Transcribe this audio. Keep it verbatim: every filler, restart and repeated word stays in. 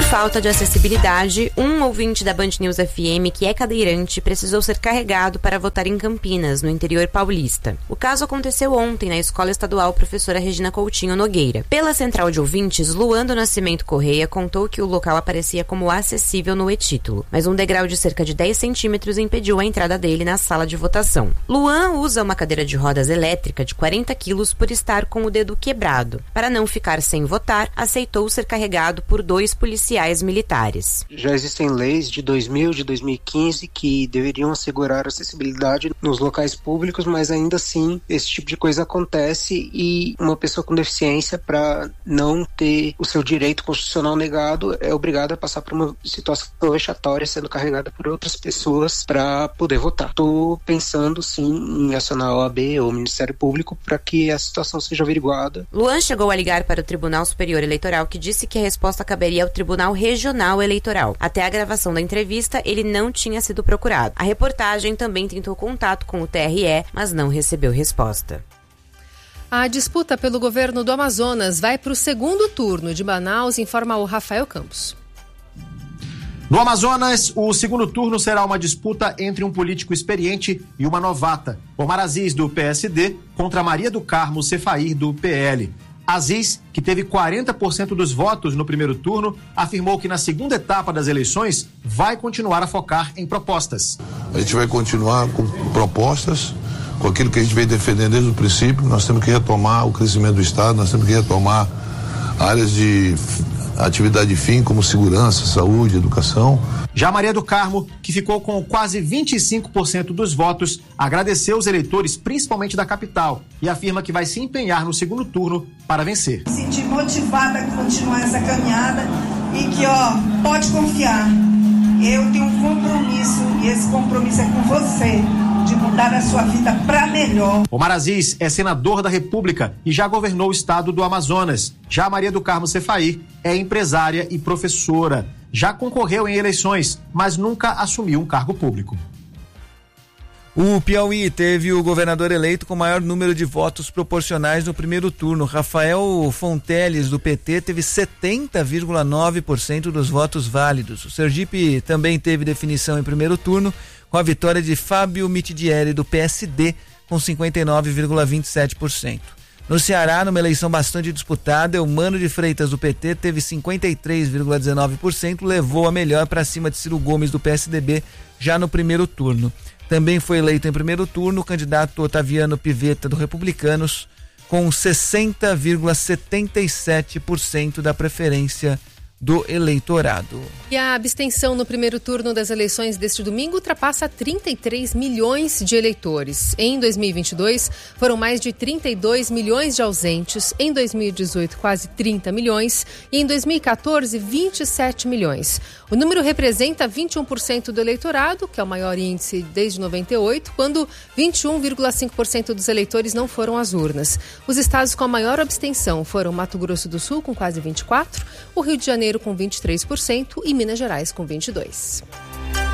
falta de acessibilidade, um ouvinte da Band News F M, que é cadeirante, precisou ser carregado para votar em Campinas, no interior paulista. O caso aconteceu ontem na Escola Estadual Professora Regina Coutinho Nogueira. Pela central de ouvintes, Luan do Nascimento Correia contou que o local aparecia como acessível no e-título, mas um degrau de cerca de dez centímetros impediu a entrada dele na sala de votação. Luan usa uma cadeira de rodas elétrica de quarenta quilos por estar com o dedo quebrado. Para não ficar sem votar, aceitou ser carregado por dois policiais militares. Já existem leis de dois mil, de dois mil e quinze que deveriam assegurar acessibilidade nos locais públicos, mas ainda assim esse tipo de coisa acontece e uma pessoa com deficiência, para não ter o seu direito constitucional negado, é obrigada a passar por uma situação vexatória sendo carregada por outras pessoas para poder votar. Estou pensando sim em acionar a O A B ou o Ministério Público para que a situação seja averiguada. Luan chegou a ligar para o Tribunal Superior Eleitoral, que disse que a resposta caberia ao Tribunal Regional Eleitoral. Até a gravação da entrevista, ele não tinha sido procurado. A reportagem também tentou contato com o T R E, mas não recebeu resposta. A disputa pelo governo do Amazonas vai para o segundo turno. De Manaus, informa o Rafael Campos. No Amazonas, o segundo turno será uma disputa entre um político experiente e uma novata. Omar Aziz, do P S D, contra Maria do Carmo Cefair, do P L. Aziz, que teve quarenta por cento dos votos no primeiro turno, afirmou que na segunda etapa das eleições vai continuar a focar em propostas. A gente vai continuar com propostas, com aquilo que a gente vem defendendo desde o princípio. Nós temos que retomar o crescimento do Estado, nós temos que retomar áreas de atividade fim, como segurança, saúde, educação. Já Maria do Carmo, que ficou com quase vinte e cinco por cento dos votos, agradeceu os eleitores, principalmente da capital, e afirma que vai se empenhar no segundo turno para vencer. Me senti motivada a continuar essa caminhada e que, ó, pode confiar, eu tenho um compromisso e esse compromisso é com você, de mudar a sua vida para melhor. Omar Aziz é senador da República e já governou o estado do Amazonas. Já Maria do Carmo Cefair é empresária e professora. Já concorreu em eleições, mas nunca assumiu um cargo público. O Piauí teve o governador eleito com maior número de votos proporcionais no primeiro turno. Rafael Fonteles, do P T, teve setenta vírgula nove por cento dos votos válidos. O Sergipe também teve definição em primeiro turno, com a vitória de Fábio Mitidieri, do P S D, com cinquenta e nove vírgula vinte e sete por cento. No Ceará, numa eleição bastante disputada, Eumano de Freitas, do P T, teve cinquenta e três vírgula dezenove por cento, levou a melhor para cima de Ciro Gomes, do P S D B, já no primeiro turno. Também foi eleito em primeiro turno o candidato Otaviano Pivetta, do Republicanos, com sessenta vírgula setenta e sete por cento da preferência do eleitorado. E a abstenção no primeiro turno das eleições deste domingo ultrapassa trinta e três milhões de eleitores. Em dois mil e vinte e dois, foram mais de trinta e dois milhões de ausentes. Em dois mil e dezoito, quase trinta milhões. E em dois mil e quatorze, vinte e sete milhões. O número representa vinte e um por cento do eleitorado, que é o maior índice desde noventa e oito, quando vinte e um vírgula cinco por cento dos eleitores não foram às urnas. Os estados com a maior abstenção foram Mato Grosso do Sul, com quase vinte e quatro por cento, o Rio de Janeiro com vinte e três por cento e Minas Gerais com vinte e dois por cento.